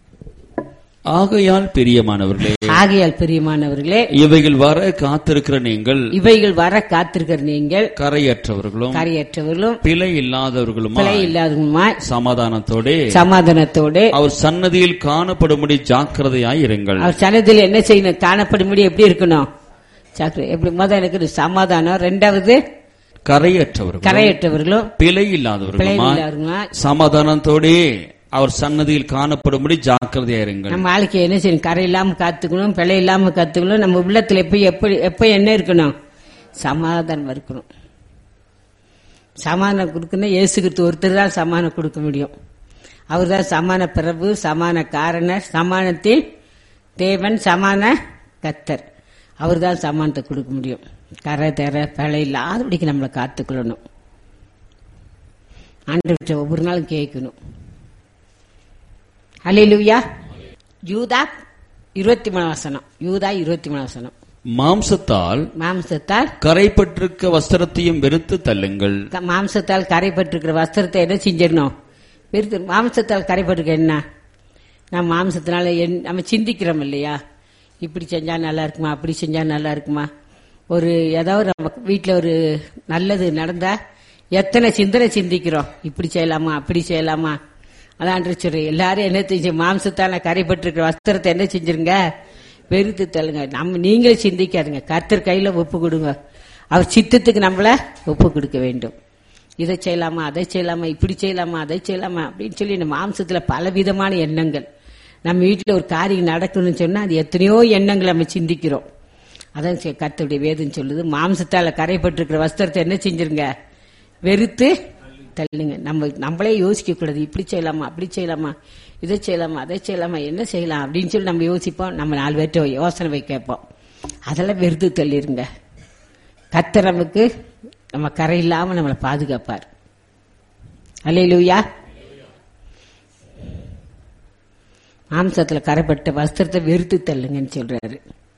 Speaker 2: ஆகையால் பிரியமானவர்களே
Speaker 1: ஆகையால் பிரியமானவர்களே
Speaker 2: இவைகள் வர காத்திருக்கிற நீங்கள்
Speaker 1: இவைகள் வர காத்திருக்கிற நீங்கள்
Speaker 2: கரையற்றவர்களும்
Speaker 1: கரையற்றவர்களும்
Speaker 2: பிழை இல்லாதவர்களும்
Speaker 1: பிழை இல்லாதவர்களுமாய்
Speaker 2: சமாதானத்தோட
Speaker 1: சமாதானத்தோடு
Speaker 2: அவர் சன்னதியில் காணப்படும்படி ஜாக்கிரதையாய் இருங்கள்.
Speaker 1: அவர் சன்னதியில் என்ன செய்யணும்? காணப்படும்படி எப்படி இருக்கணும்? ஜாக்கிரதை. எப்படி? முதல் எனக்கு சமாதானம். ரெண்டாவது
Speaker 2: கரையற்றவர்களும்
Speaker 1: கரையற்றவர்களும்
Speaker 2: பிழை இல்லாதவர்களும்
Speaker 1: இல்லாதவர்களுமாய்
Speaker 2: சமாதானத்தோடே அவர் சன்னதியில் காணப்படும்படி ஜாக்கிரதையா இருங்கள்.
Speaker 1: நம்ம வாழ்க்கை என்ன செய்யணும்? கரை இல்லாம காத்துக்கணும், பிழை இல்லாம காத்துக்கணும். நம்ம உள்ளத்துல எப்ப எப்படி எப்ப என்ன இருக்கணும்? சமாதானம் இருக்கணும். சமாதானம் கொடுக்கணும். இயேசு கிறிஸ்து ஒருத்தர் தான் சமாதானம் கொடுக்க முடியும். அவர் தான் சமான பிரபு, சமான காரணர், சமானத்தின் தேவன், சமான கர்த்தர். அவர் தான் சமானத்தை கொடுக்க முடியும். கரை தர பிழை இல்லாதபடிக்கு நம்மளை காத்துக்கொள்ளணும். ஆண்டவர்கிட்ட ஒவ்வொரு நாளும் கேட்கணும். அல்லேலூயா. யூதா இருபத்தி மூணு வசனம். யூதா இருபத்தி மூணு வசனம்.
Speaker 2: மாம்சத்தால்
Speaker 1: மாம்சத்தால்
Speaker 2: கரைப்பட்டிருக்க வஸ்திரத்தையும் வெறுத்து தள்ளுங்கள்.
Speaker 1: மாம்சத்தால் கரைப்பட்டிருக்கிற வஸ்திரத்தை என்ன செஞ்சிடணும்? வெறுத்து. மாம்சத்தால் கரைப்பட்டிருக்க என்ன? நம்ம மாம்சத்தினால நம்ம சிந்திக்கிறோம் இல்லையா? இப்படி செஞ்சா நல்லா இருக்குமா, அப்படி செஞ்சா நல்லா இருக்குமா? ஒரு ஏதாவது நம்ம வீட்டில் ஒரு நல்லது நடந்தா எத்தனை சிந்தனை சிந்திக்கிறோம். இப்படி செய்யலாமா, அப்படி செய்யலாமா? அதான் சொல்ற எல்லாரும் என்ன செஞ்சு மாம்சத்தால கரைப்பட்டிருக்கிற வஸ்திரத்தை என்ன செஞ்சிருங்க? வெறுத்து தள்ளுங்க. நம்ம நீங்களே சிந்திக்காதுங்க. கர்த்தர் கையில ஒப்பு கொடுங்க. அவர் சித்தத்துக்கு நம்மள ஒப்பு கொடுக்க வேண்டும். இதை செய்யலாமா, அதை செய்யலாமா, இப்படி செய்யலாமா, அதை செய்யலாமா அப்படின்னு சொல்லி நம்ம மாம்சத்துல பல விதமான எண்ணங்கள். நம்ம வீட்டுல ஒரு காரியம் நடக்கணும்னு சொன்னா அது எத்தனையோ எண்ணங்கள் நம்ம சிந்திக்கிறோம். அதான் கர்த்தருடைய வேதம் சொல்லுது, மாம்சத்தால கரைப்பட்டிருக்கிற வஸ்திரத்தை என்ன செஞ்சிருங்க? வெறுத்து தள்ளுங்க. நம்ம நம்மளே யோசிக்க கூடாது. இப்படி செய்யலாமா, அப்படி செய்யலாமா, இதை செய்யலாமா, அதை செய்யலாமா, என்ன செய்யலாம் அப்படின்னு சொல்லி நம்ம யோசிப்போம். நம்ம நாலு பேர்ட்ட யோசனை வை கேட்போம். அதெல்லாம் வெறுத்து தள்ளிருங்க. கர்த்தர் நமக்கு நம்ம கரை இல்லாம நம்மளை பாதுகாப்பார். அல்லேலூயா. மாம்சத்துல கரைப்பட்ட வஸ்திரத்தை வெறுத்து தள்ளுங்கன்னு சொல்றாரு.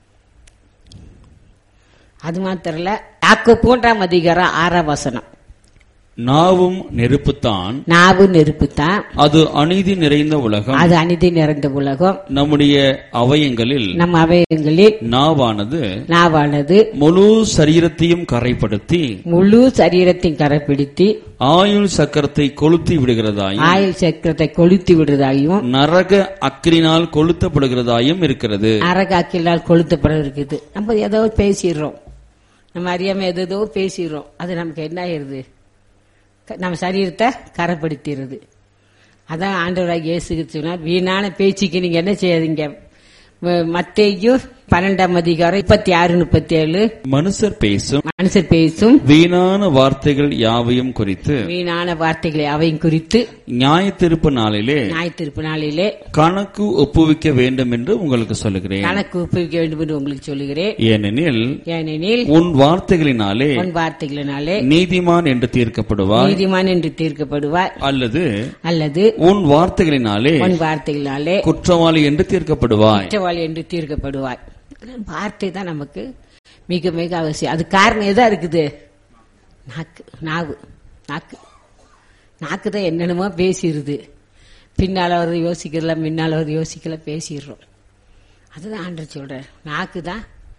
Speaker 1: அது மாத்திரம் இல்ல, யாக்கோபு மூன்றாம் அதிகாரம் ஆறாம் வசனம்.
Speaker 2: நாவும் நெருப்புத்தான்,
Speaker 1: நாவும் நெருப்புத்தான்,
Speaker 2: அது அநீதி நிறைந்த உலகம்,
Speaker 1: அது அநீதி நிறைந்த உலகம்.
Speaker 2: நம்முடைய அவயங்களில்
Speaker 1: நம் அவயங்களில்
Speaker 2: நாவானது
Speaker 1: நாவானது
Speaker 2: முழு சரீரத்தையும் கரைப்படுத்தி
Speaker 1: முழு சரீரத்தையும் கரைப்பிடித்து
Speaker 2: ஆயுள் சக்கரத்தை கொளுத்தி விடுகிறதாயும்
Speaker 1: ஆயுள் சக்கரத்தை கொளுத்தி விடுறதாயும்
Speaker 2: நரக அக்கினினால் கொளுத்தப்படுகிறதாயும் இருக்கிறது.
Speaker 1: நரக அக்கினினால் கொளுத்தப்பட இருக்குது. நம்ம ஏதோ பேசிடுறோம், நம்ம அறியாம ஏதோ பேசிடுறோம். அது நமக்கு என்ன ஆயிருது? நம்ம சரீரத்தை கரைப்படுத்திடுது. அதான் ஆண்டவராக இயேசு சொன்னார், வீணான பேச்சுக்கு நீங்க என்ன செய்யாதீங்க. மத்தேயு பன்னெண்டாம் அதிகாரம் முப்பத்தி ஆறு முப்பத்தி ஏழு
Speaker 2: மனுஷர் பேசும்
Speaker 1: மனுஷர் பேசும்
Speaker 2: வீணான வார்த்தைகள் யாவையும் குறித்து
Speaker 1: வீணான வார்த்தைகளை அவையும் குறித்து
Speaker 2: நியாயத்தீர்ப்பு நாளிலே
Speaker 1: நியாயத்தீர்ப்பு நாளிலே
Speaker 2: கணக்கு ஒப்புவிக்க வேண்டும் என்று உங்களுக்கு சொல்லுகிறேன்.
Speaker 1: கணக்கு ஒப்புவிக்க வேண்டும் என்று உங்களுக்கு சொல்லுகிறேன்.
Speaker 2: ஏனெனில்
Speaker 1: ஏனெனில்
Speaker 2: உன் வார்த்தைகளினாலே
Speaker 1: உன் வார்த்தைகளினாலே
Speaker 2: நீதிமான் என்று தீர்க்கப்படுவார்
Speaker 1: நீதிமான் என்று தீர்க்கப்படுவார்
Speaker 2: அல்லது
Speaker 1: அல்லது
Speaker 2: உன் வார்த்தைகளினாலே
Speaker 1: உன் வார்த்தைகளினாலே
Speaker 2: குற்றவாளி என்று தீர்க்கப்படுவாய்
Speaker 1: குற்றவாளி என்று தீர்க்கப்படுவார். வார்த்தை தான் நமக்கு மிக மிக அவசியம். அது காரணம் எதா இருக்குது? நாக்கு, நாவு, நாக்கு நாக்கு தான் என்னென்னமோ பேசிடுது. பின்னால அவர் யோசிக்கல, முன்னால அவர் யோசிக்கல, பேசிடுறோம். அதுதான் ஆண்டவர் சொல்றார். நாக்கு தான்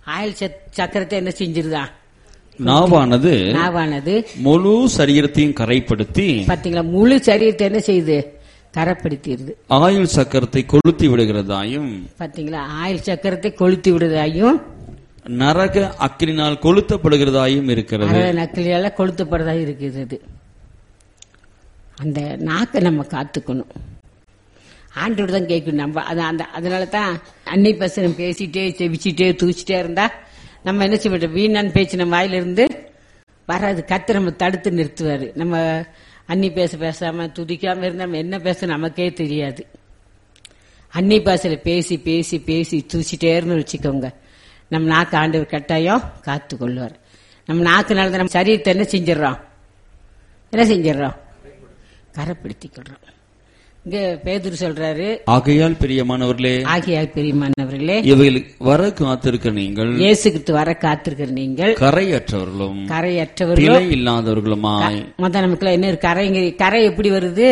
Speaker 1: ஆயில் சக்கரத்தை என்ன செஞ்சிருதான்?
Speaker 2: நாவானது
Speaker 1: நாவானது
Speaker 2: முழு சரீரத்தையும் கரைப்படுத்தி,
Speaker 1: பாத்தீங்களா, முழு சரீரத்தை என்ன செய்யுது? கரைப்படுத்திடுது.
Speaker 2: ஆயுள் சக்கரத்தை கொளுத்தி விடுகிறதாயும்,
Speaker 1: பாத்தீங்களா, ஆயில் சக்கரத்தை கொளுத்தி விடுறதாயும்,
Speaker 2: நரக அக்கினினால் கொளுத்தப்படுகிறதாயும் இருக்கிறது.
Speaker 1: நக்கிலியால கொளுத்தப்படுறதா இருக்கிறது. அந்த நாக்கை நம்ம காத்துக்கணும். ஆண்டோட தான் கேட்கணும். நம்ம அந்த அதனால தான் அன்னை பசனம் பேசிட்டே செவிச்சிட்டே தூச்சிட்டே இருந்தா நம்ம என்ன செய்ய மாட்டோம்? வீணான் பேச்சு நம்ம வாயிலிருந்து வராது. கத்து நம்ம தடுத்து நிறுத்துவாரு. நம்ம அன்னி பேச பேசாம துதிக்காம இருந்தா நம்ம என்ன பேச நமக்கே தெரியாது. அன்னி பாசையில பேசி பேசி பேசி தூச்சிட்டே இருந்து வச்சுக்கோங்க, நம்ம நாக்கு ஆண்டவர் கட்டாயம் காத்து கொள்வார். நம்ம நாக்குனால தான் நம்ம சரீரத்தை என்ன செஞ்சிடறோம்? என்ன செஞ்சிடறோம்? கரைப்படுத்திக்கிறோம். இங்க பேதுரு சொல்றாரு,
Speaker 2: ஆகையால் பிரியமானவர்களே,
Speaker 1: ஆகையால் பிரியமானவர்களே,
Speaker 2: இவைகள் வர காத்திருக்க நீங்கள்,
Speaker 1: இயேசு கிறிஸ்து வர காத்திருக்கிற நீங்கள்
Speaker 2: கரையற்றவர்களும்
Speaker 1: கரையற்றவர்களும்
Speaker 2: பிழை இல்லாதவர்களுமாய்.
Speaker 1: மொத்த நமக்குள்ள என்ன கரை? கரை எப்படி வருது?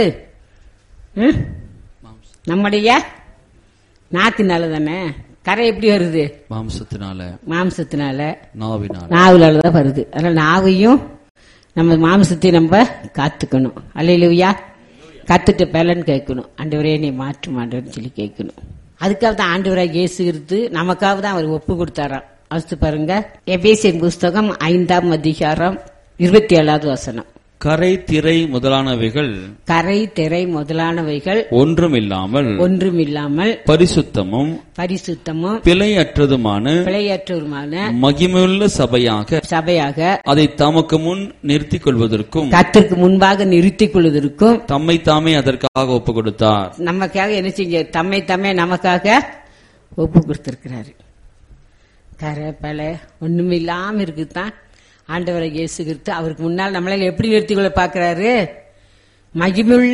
Speaker 1: நம்முடைய நாக்குனால தானே. கரை எப்படி வருது? மாம்சத்தினால. மாம்சத்தினால நாவினால நாவினாலதான் வருது. அதனால நாவையும் நம்ம மாம்சத்தையும் நம்ம காத்துக்கணும். அல்லேலூயா. கத்துட்டு பலன் கேட்கணும். ஆண்டவரே நீ மாற்றும் ஆண்டவர்னு சொல்லி கேட்கணும். அதுக்காக தான் ஆண்டவராக இயேசு கிறிஸ்து நமக்காக தான் அவர் ஒப்பு கொடுத்தாராம். அடுத்து பாருங்க, எபேசியன் புஸ்தகம் ஐந்தாம் அதிகாரம் இருபத்தி ஏழாவது வசனம்.
Speaker 2: கரை திரை முதலானவைகள்
Speaker 1: கரை திரை முதலானவைகள்
Speaker 2: ஒன்றுமில்லாமல்
Speaker 1: ஒன்றுமில்லாமல்
Speaker 2: பரிசுத்தமும்
Speaker 1: பரிசுத்தமும்
Speaker 2: பிழையற்றதுமான
Speaker 1: பிழையற்றதுமான
Speaker 2: மகிமையுள்ள சபையாக
Speaker 1: சபையாக
Speaker 2: அதை தமக்கு முன் நிறுத்திக் கொள்வதற்கும்
Speaker 1: கர்த்தருக்கு முன்பாக நிறுத்திக் கொள்வதற்கும்
Speaker 2: தம்மை தாமே அதற்காக ஒப்பு கொடுத்தார்.
Speaker 1: நமக்காக என்ன செஞ்ச? தம்மை தாமே நமக்காக ஒப்பு கொடுத்திருக்கிறாரு. கரை பல ஒண்ணுமில்லாம இருக்குதான் ஆண்டவரை இயேசு கிறிஸ்து அவருக்கு முன்னால் நம்மளால எப்படி நிறுத்திக்கொள்ள பாக்குறாரு? மகிமுள்ள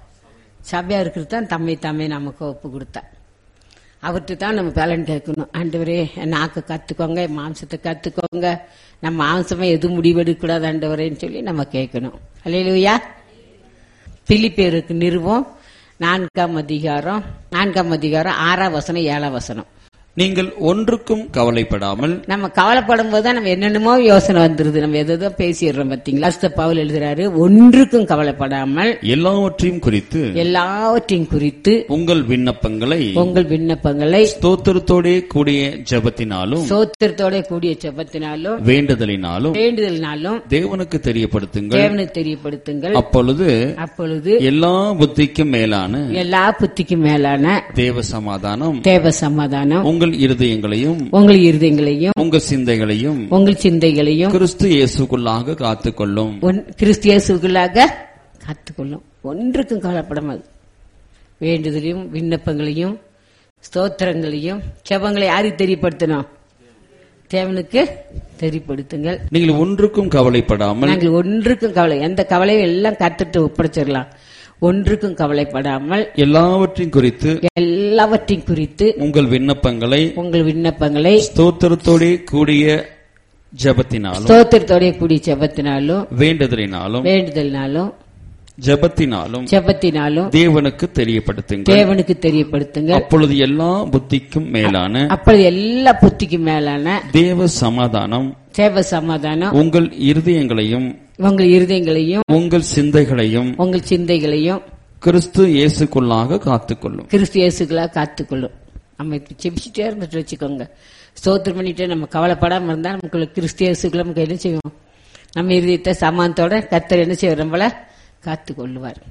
Speaker 1: சபையா இருக்கிறது தான் தம்மை தாமே நமக்கு ஒப்பு கொடுத்தா. அவர்கிட்ட தான் நம்ம பலன் கேட்கணும். ஆண்டவரே நாக்க கத்துக்கோங்க, மாம்சத்தை கத்துக்கோங்க, நம்ம மாம்சமா எதுவும் முடிவெடுக்க கூடாது ஆண்டவரேன்னு சொல்லி நம்ம கேட்கணும். அல்லேலூயா. பிலிப்பியருக்கு நிறுவம் நான்காம் அதிகாரம் நான்காம் அதிகாரம் ஆறாம் வசனம் ஏழாம் வசனம்.
Speaker 2: நீங்கள் ஒன்றுக்கும் கவலைப்படாமல்.
Speaker 1: நம்ம கவலைப்படும் போதுதான் நம்ம என்னென்னமோ யோசனை வந்துருது, நம்ம எதோ பேசிடுறோம். பாத்தீங்களா, பவுல் எழுதுறாரு, ஒன்றுக்கும் கவலைப்படாமல்
Speaker 2: எல்லாவற்றையும் குறித்து
Speaker 1: எல்லாவற்றையும் குறித்து
Speaker 2: உங்கள் விண்ணப்பங்களை
Speaker 1: உங்கள் விண்ணப்பங்களை
Speaker 2: ஸ்தோத்திரத்தோட கூடிய ஜெபத்தினாலும்
Speaker 1: ஸ்தோத்திரத்தோட கூடிய ஜெபத்தினாலும்
Speaker 2: வேண்டுதலினாலும்
Speaker 1: வேண்டுதலினாலும்
Speaker 2: தேவனுக்கு தெரியப்படுத்துங்கள்
Speaker 1: தேவனுக்கு தெரியப்படுத்துங்கள்
Speaker 2: அப்பொழுது
Speaker 1: அப்பொழுது
Speaker 2: எல்லா புத்திக்கும் மேலான
Speaker 1: எல்லா புத்திக்கும் மேலான
Speaker 2: தேவ சமாதானம்
Speaker 1: தேவ சமாதானம்
Speaker 2: உங்கள் இருதயங்களையும்
Speaker 1: உங்கள் இருதயங்களையும்
Speaker 2: உங்கள் சிந்தைகளையும்
Speaker 1: உங்கள் சிந்தைகளையும்
Speaker 2: கிறிஸ்து இயேசுக்குள்ளாக காத்துக்கொள்ளும்.
Speaker 1: கிறிஸ்து இயேசுக்குள்ளாக காத்துக்கொள்ளும். ஒன்றுக்கும் கவலைப்படாமல் வேண்டுதலையும் விண்ணப்பங்களையும் ஸ்தோத்திரங்களையும் ஜெபங்களை யாருக்கு தெரியப்படுத்தணும்? தேவனுக்கு தெரியப்படுத்துங்கள்.
Speaker 2: நீங்கள் ஒன்றுக்கும் கவலைப்படாமல்.
Speaker 1: நாங்கள் ஒன்றுக்கும் கவலை, எந்த கவலையும் எல்லாம் கத்துட்டு ஒப்படைச்சிடலாம். ஒன்றுக்கும் கவலைப்படாமல்
Speaker 2: எல்லாவற்றையும் குறித்து
Speaker 1: எல்லாவற்றையும் குறித்து
Speaker 2: உங்கள் விண்ணப்பங்களை
Speaker 1: உங்கள் விண்ணப்பங்களை
Speaker 2: ஸ்தோத்திரத்தோட கூடிய ஜெபத்தினாலும்
Speaker 1: ஸ்தோத்திரத்தோட கூடிய ஜெபத்தினாலும்
Speaker 2: வேண்டுதலினாலும்
Speaker 1: வேண்டுதலினாலும்
Speaker 2: ஜெபத்தினாலும்
Speaker 1: ஜெபத்தினாலும்
Speaker 2: தேவனுக்கு தெரியப்படுத்துங்கள்
Speaker 1: தேவனுக்கு தெரியப்படுத்துங்கள்
Speaker 2: அப்பொழுது எல்லா புத்திக்கும் மேலான
Speaker 1: அப்பொழுது எல்லா புத்திக்கும் மேலான
Speaker 2: தேவ சமாதானம்
Speaker 1: தேவ சமாதானம்
Speaker 2: உங்கள் இருதயங்களையும்
Speaker 1: உங்கள் இருதயங்களையும்
Speaker 2: உங்கள் சிந்தைகளையும்
Speaker 1: உங்கள் சிந்தைகளையும்
Speaker 2: கிறிஸ்து இயேசுக்குள்ளாக காத்துக்கொள்ளும்.
Speaker 1: கிறிஸ்து இயேசுக்குள்ளாக காத்துக்கொள்ளும். நம்ம செபிச்சுட்டே இருந்துட்டு வச்சுக்கோங்க, ஸ்தோத்திரம் பண்ணிட்டு நம்ம கவலைப்படாம இருந்தா நமக்குள்ள கிறிஸ்து இயேசுக்குள்ள நமக்கு என்ன செய்வோம்? நம்ம இருதயத்தை சமானத்தோட கர்த்தர் என்ன செய்வார்? நம்மள காத்து கொள்ளுவார்.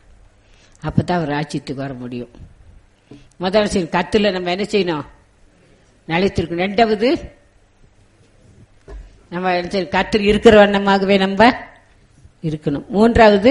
Speaker 1: அப்பதான் அவர் ராஜ்யத்துக்கு வர முடியும். முதல்ல சரி கத்துல நம்ம என்ன செய்யணும்? நிலைத்திருக்கணும். ரெண்டாவது நம்ம கர்த்தர் இருக்கிற வண்ணமாகவே நம்ம இருக்கணும். மூன்றாவது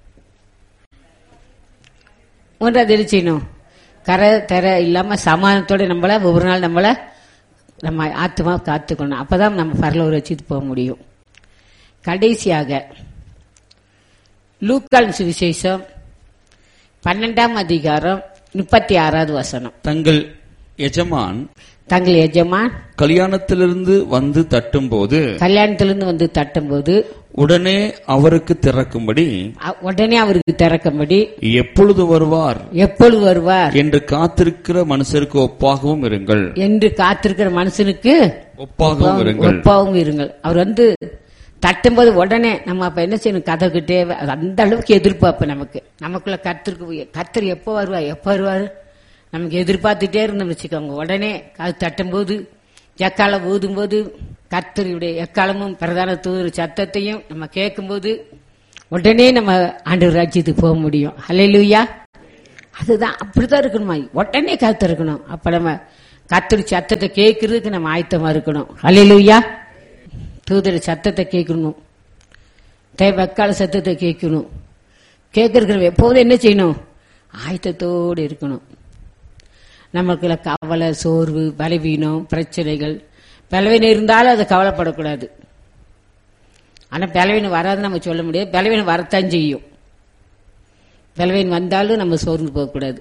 Speaker 1: மூன்றாவது என்ன செய்யணும்? கரை தர இல்லாம சமாதானத்தோட நம்மள ஒவ்வொரு நாள் நம்மள நம்ம ஆத்மா காத்துக்கணும். அப்பதான் நம்ம பரலோக வச்சுட்டு போக முடியும். கடைசியாக லூக்கான் சுவிசேஷம் பன்னெண்டாம் அதிகாரம் முப்பத்தி ஆறாவது வசனம்.
Speaker 2: தங்கள் எஜமான்
Speaker 1: தங்கள் எஜமான்
Speaker 2: கல்யாணத்திலிருந்து வந்து தட்டும் போது
Speaker 1: கல்யாணத்திலிருந்து வந்து தட்டும் போது
Speaker 2: உடனே அவருக்கு திறக்கும்படி
Speaker 1: உடனே அவருக்கு திறக்கும்படி
Speaker 2: எப்பொழுது வருவார்
Speaker 1: எப்பொழுது வருவார்
Speaker 2: என்று காத்திருக்கிற மனுஷருக்கு ஒப்பாகவும் இருங்கள்
Speaker 1: என்று காத்திருக்கிற மனுஷனுக்கு
Speaker 2: ஒப்பாகவும் இருங்கள்.
Speaker 1: ஒப்பாகவும் இருங்கள். அவர் வந்து தட்டும்போது உடனே நம்ம அப்ப என்ன செய்யணும், கதவுக்கிட்டே அந்த அளவுக்கு எதிர்பார்ப்பு நமக்கு. நமக்குள்ள கர்த்தருக்கு கர்த்தர் எப்போ வருவார் எப்போ வருவார் நமக்கு எதிர்பார்த்துட்டே இருந்தோம்னு வச்சுக்கோங்க. உடனே அது தட்டும்போது எக்காலம் ஊதும் போது கர்த்தருடைய எக்காலமும் பிரதான தூதர் சத்தத்தையும் நம்ம கேட்கும்போது உடனே நம்ம ஆண்டவர் ராஜ்யத்துக்கு போக முடியும். ஹல்லேலூயா. அதுதான் அப்படிதான் இருக்கணுமா, உடனே காத்து இருக்கணும். அப்ப நம்ம கர்த்தர் சத்தத்தை கேட்கறதுக்கு நம்ம ஆயத்தமா இருக்கணும். ஹல்லேலூயா. தூதர் சத்தத்தை கேட்கணும், தேவக்கால சத்தத்தை கேட்கணும். கேட்கறது எப்போதும் என்ன செய்யணும், ஆயத்தத்தோடு இருக்கணும். நமக்குள்ள கவலை, சோர்வு, பலவீனம், பிரச்சனைகள், பலவீனம் இருந்தாலும் அதை கவலைப்படக்கூடாது. ஆனா பலவீனம் வராது நம்ம சொல்ல முடியாது, பலவீனம் வரத்தான் செய்யும். பலவீனம் வந்தாலும் நம்ம சோர்ந்து போகக்கூடாது.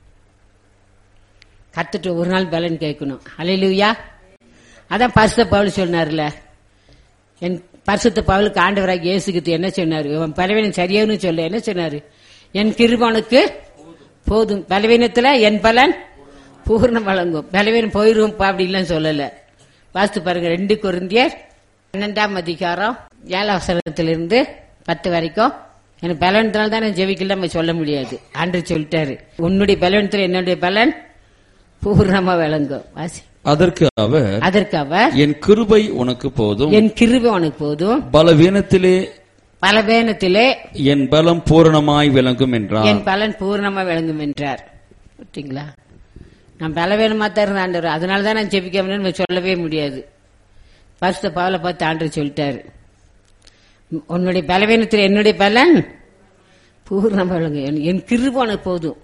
Speaker 1: கத்துட்டு ஒரு நாள் பலன் கேட்கணும். ஹல்லேலூயா. அதான் பரிசுத்த பவுல் சொன்னார்ல, என் பரிசுத்த பவுலுக்கு ஆண்டவராக இயேசுக்கு என்ன சொன்னாரு, இவன் பலவீனம் சரியானு சொல்ல என்ன சொன்னாரு, என் கிருபைக்கு போதும், பலவீனத்துல என் பலன் பூர்ணம் வழங்கும். பலவீனம் போயிருவோம் அப்படின்லாம் சொல்லல. வாஸ்து பாருங்க, ரெண்டு கொரிந்தியர் பன்னெண்டாம் அதிகாரம் ஏழாம் வசனத்திலிருந்து பத்து வரைக்கும். எனக்கு பலவீனத்தினால தான் ஜெபிக்கல நம்ம சொல்ல முடியாது. ஆண்டவர் சொல்லிட்டாரு, உன்னுடைய பலவீனத்துல என்னுடைய பலன் பூர்ணமா விளங்கும். வாசி.
Speaker 2: அதற்கு அவர்
Speaker 1: அதற்கு அவர்
Speaker 2: என் கிருபை உனக்கு போதும்,
Speaker 1: என் கிருபை உனக்கு போதும்,
Speaker 2: பலவீனத்திலே
Speaker 1: பலவீனத்திலே
Speaker 2: என் பலம் பூரணமாய் விளங்கும் என்றார்.
Speaker 1: என் பலன் பூர்ணமா விளங்கும் என்றார். பார்த்தீங்களா, நான் பலவீனமா தான் இருந்த ஆண்டவர், அதனால தான் நான் ஜெபிக்க சொல்லவே முடியாது. பரிசுத்த பவுலை பார்த்து ஆண்டவர் சொல்லிட்டாரு, உன்னுடைய பலவீனத்தில் என்னுடைய பலன் பூர்ணமா விளங்கும், என் கிருபை உனக்கு போதும்,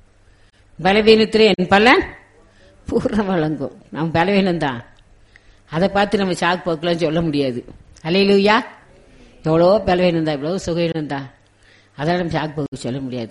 Speaker 1: பலவீனத்தில் என் பலன் பூர்ணமா விளங்கும். நம்ம பலவீனம் தான், அதை பார்த்து நம்ம சாக்கு போக்கெல்லாம் சொல்ல முடியாது. ஹல்லேலூயா. எவ்வளோ பலவீனம் தான், எவ்வளோ சுகவீனம் தான், அதெல்லாம் நம்ம சாக்கு போக்கு சொல்ல முடியாது.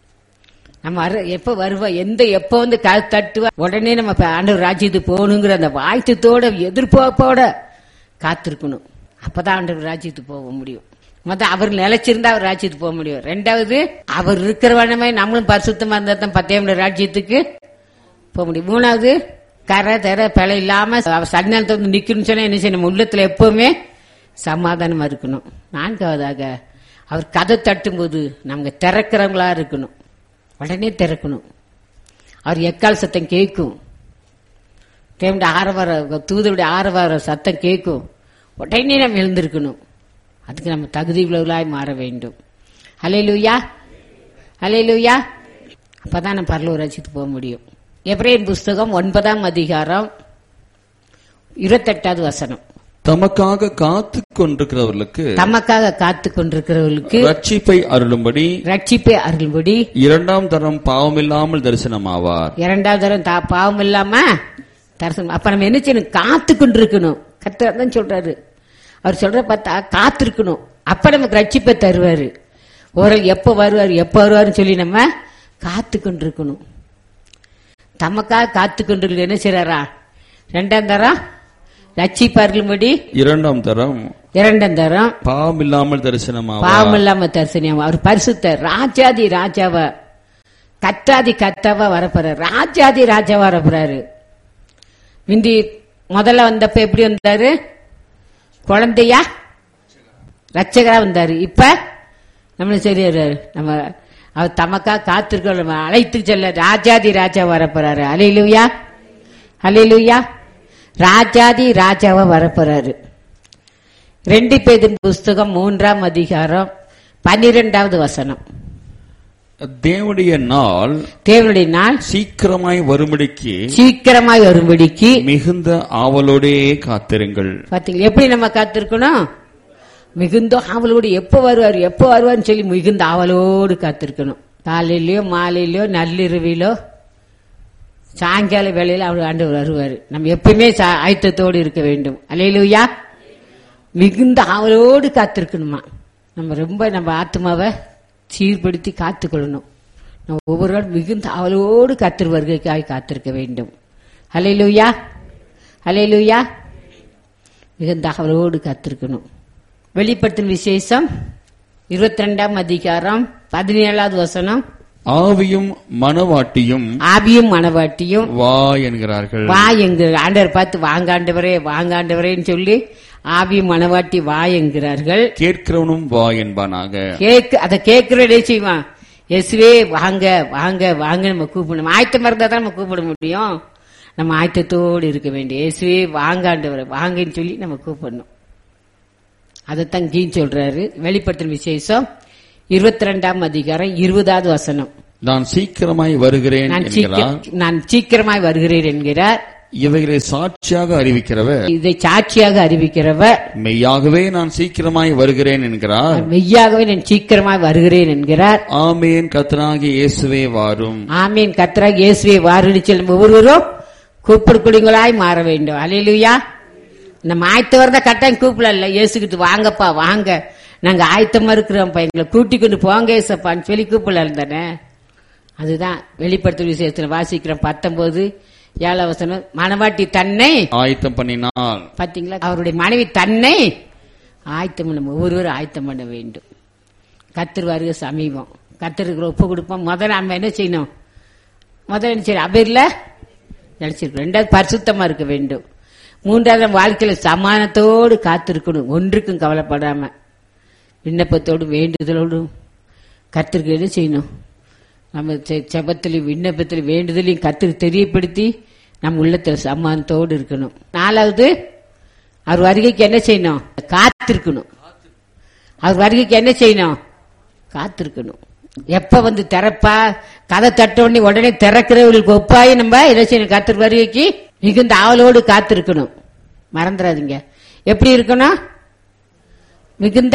Speaker 1: நம்ம எப்ப வருவா, எந்த எப்ப வந்து கால் தட்டுவா, உடனே நம்ம ஆண்டவர் ராஜ்யத்துக்கு போகணுங்கிற அந்த வாய்த்தத்தோட எதிர்பார்ப்போட காத்திருக்கணும். அப்பதான் ஆண்டவர் ராஜ்யத்துக்கு போக முடியும். மொத்தம் அவர் நிலைச்சிருந்தா அவர் ராஜ்யத்துக்கு போக முடியும். ரெண்டாவது, அவர் இருக்கிற வண்ணமே நம்மளும் பரிசுத்தமா இருந்தா தான் பத்தாம் ராஜ்யத்துக்கு போக முடியும். மூணாவது, கரை தர பிழை இல்லாம அவர் சன்னிதானத்தை வந்து நிக்கணும்னு சொன்னா என்ன செய்யணும், உள்ளத்துல எப்பவுமே சமாதானமா இருக்கணும். நான்காவதாக, அவர் கதை தட்டும் போது நமக்கு திறக்கிறவங்களா இருக்கணும், உடனே திறக்கணும். அவர் எக்கால் சத்தம் கேட்கும், தேவனுடைய ஆரவார தூதருடைய ஆரவார சத்தம் கேட்கும், உடனே நம்ம எழுந்திருக்கணும். அதுக்கு நம்ம தகுதி உள்ளவர்களாய் மாற வேண்டும். ஹல்லேலூயா, ஹல்லேலூயா. அப்பதான் நம்ம பரலோக ராஜ்யத்துக்கு போக முடியும். எபிரேயர் புஸ்தகம் ஒன்பதாம் அதிகாரம் இருபத்தெட்டாவது வசனம்.
Speaker 2: தமக்காக காத்து கொண்டிருக்கிறவர்களுக்கு
Speaker 1: தமக்காக காத்து கொண்டிருக்கிறவர்களுக்கு
Speaker 2: ரட்சிப்பை அருளும்படி
Speaker 1: ரட்சிப்பை அருளும்படி
Speaker 2: இரண்டாம் தரம் பாவமில்லாமல் தரிசனமாவார்.
Speaker 1: இரண்டாவது தரம் பாவம் இல்லாம தரிசனம். அப்ப நம்ம என்ன செய்யணும், காத்து கொண்டிருக்கணும். கர்த்தர் தான் சொல்றாரு, அவர் சொல்ற பார்த்தா காத்திருக்கணும். அப்ப நமக்கு ரட்சிப்பை தருவாரு. ஒரு எப்ப வருவாரு எப்ப வருவாருன்னு சொல்லி நம்ம காத்து கொண்டிருக்கணும். தமக்காக காத்து கொண்டிருக்க என்ன செய்யறாரா, ரெண்டாம் தரம் ரட்சிப்பார்களும்படி இரண்டாம்
Speaker 2: தரம்
Speaker 1: இரண்டாம் தரம்
Speaker 2: பாவம் இல்லாமல் தரிசனமாவார்.
Speaker 1: பாவம் இல்லாம தரிசனம். அவர் பரிசுத்த ராஜாதி ராஜாவா கத்தாதி கத்தாவா வரப்போறாரு, ராஜாதி ராஜாவா வரப்போறாரு. முந்தி முதல்ல வந்தப்ப எப்படி வந்தாரு, குழந்தையா ரட்சகரா வந்தாரு. இப்ப நம்மளும் சரியாரு, நம்ம அவர் தமக்கா காத்திருக்க நம்ம அழைத்து செல்ல ராஜாதி ராஜா வரப்போறாரு. அல்லேலூயா, அல்லேலூயா. ராஜாதி ராஜாவா வரப்போறாரு. ரெண்டு பேதின் புஸ்தகம் மூன்றாம் அதிகாரம் பன்னிரெண்டாவது வசனம்.
Speaker 2: தேவனுடைய நாள்
Speaker 1: தேவனுடைய நாள்
Speaker 2: சீக்கிரமாய் வரும்படிக்கு
Speaker 1: சீக்கிரமாய் வரும்படிக்கு மிகுந்த
Speaker 2: ஆவலோடே காத்திருங்கள்.
Speaker 1: பாத்தீங்களா எப்படி நம்ம காத்திருக்கணும், மிகுந்த ஆவலோடு. எப்ப வருவார் எப்ப வருவார்னு சொல்லி மிகுந்த ஆவலோடு காத்திருக்கணும். காலையிலயோ மாலையிலயோ நள்ளிரவிலோ சாயங்கால வேளையில அவர் ஆண்டவர் வருவாரு. நம்ம எப்பயுமே ஆயத்தத்தோடு இருக்க வேண்டும். அல்லேலூயா. மிகுந்த ஆவலோடு காத்திருக்கணுமா. நம்ம ரொம்ப நம்ம ஆத்மாவை சீர்படுத்தி காத்துக்கொள்ளணும். நம்ம ஒவ்வொரு நாள் மிகுந்த ஆவலோடு கர்த்தர் வருகைக்காக காத்திருக்க வேண்டும். அல்லேலூயா, அல்லேலூயா. மிகுந்த ஆவலோடு காத்திருக்கணும். வெளிப்படுத்தும் விசேஷம் இருபத்தி ரெண்டாம் அதிகாரம் பதினேழாவது வசனம்.
Speaker 2: ஆவியும் மனவாட்டியும்
Speaker 1: ஆவியும் மனவாட்டியும்
Speaker 2: வா என்கிறார்கள்.
Speaker 1: வா என்கிற ஆண்டவர் பார்த்து வாங்காண்டவரே வாங்காண்டவரேன்னு சொல்லி ஆவியும் மனவாட்டி வா என்கிறார்கள்.
Speaker 2: கேட்கிறவனும் வா என்பானாக.
Speaker 1: கேக்கு அதை கேட்கிறதே செய்வான். இயேசுவே வாங்க வாங்க வாங்க நம்ம கூப்பிடணும். ஆயத்தமா இருந்தா தான் நம்ம கூப்பிட முடியும். நம்ம ஆயத்தத்தோடு இருக்க வேண்டிய இயேசுவே வாங்காண்டவரை வாங்கன்னு சொல்லி நம்ம கூப்பிடணும். அதைத்தான் கீழ் சொல்றாரு. வெளிப்படுத்தின விசேஷம் இருபத்தி ரெண்டாம் அதிகாரம் இருபதாவது வசனம்.
Speaker 2: நான் சீக்கிரமாய் வருகிறேன்
Speaker 1: நான் சீக்கிரமாய் வருகிறேன் என்கிறார்.
Speaker 2: இவைகளை சாட்சியாக அறிவிக்கிறவர்,
Speaker 1: இதை சாட்சியாக அறிவிக்கிறவர்
Speaker 2: மெய்யாகவே நான் சீக்கிரமாய் வருகிறேன் என்கிறார்.
Speaker 1: மெய்யாகவே நான் சீக்கிரமாய் வருகிறேன் என்கிறார்.
Speaker 2: ஆமேன் கர்த்தராகிய இயேசுவே வாரும்.
Speaker 1: ஆமேன் கர்த்தராகிய இயேசுவே வாருன்னு சொல்லும் ஒவ்வொருவரும் கூப்பிடுக்குடிங்களாய் மாற வேண்டும். அல்லேலூயா. நம்ம ஆயத்தம் வரதா கட்டாயம் கூப்பிடல. இயேசுகிட்டு வாங்கப்பா வாங்க, நாங்க ஆயத்தமா இருக்கிறோம், எங்களை கூட்டி கொண்டு போங்க ஏசப்பான்னு சொல்லி கூப்பிடல தானே. அதுதான் வெளிப்படுத்தும் விஷயத்துல வாசிக்கிறோம். பத்தொன்பது ஏழாம் வசனம். மனவாட்டி தன்னை
Speaker 2: ஆயத்தம் பண்ணினாள்.
Speaker 1: பாத்தீங்களா, அவருடைய மனைவி தன்னை ஆயத்தம் பண்ண ஒவ்வொருவரும் ஆயத்தம் பண்ண வேண்டும். கர்த்தர் வருகை சமீபம். கர்த்தருக்கு ஒப்பு கொடுப்போம். முதல்ல நம்ம என்ன செய்யணும்? முதல்ல என்ன செய்யணும்? அபேர்ல நினைச்சிருக்கணும். ரெண்டாவது பரிசுத்தமா இருக்க வேண்டும். மூன்றாவது நம்ம வாழ்க்கையில சமானத்தோடு காத்திருக்கணும். ஒன்றுக்கும் கவலைப்படாம விண்ணப்பத்தோடு வேண்டுதலோடும் கர்த்தருக்கு என்ன செய்யணும்? நம்ம செபத்திலையும் விண்ணப்பத்திலையும் வேண்டுதலையும் கர்த்தருக்கு தெரியப்படுத்தி நம்ம உள்ளத்துல சமானத்தோடு இருக்கணும். நாலாவது அவர் வருகைக்கு என்ன செய்யணும்? காத்திருக்கணும். அவர் வருகைக்கு என்ன செய்யணும்? காத்திருக்கணும். எப்ப வந்து திறப்பா, கதை தட்ட உடனே உடனே திறக்கிறவர்களுக்கு ஒப்பாய் நம்ம என்ன செய்யணும்? கர்த்தர் வருகைக்கு மிகுந்த ஆவலோடு காத்திருக்கணும். மறந்துடாதீங்க. எப்படி இருக்கணும்? மிகுந்த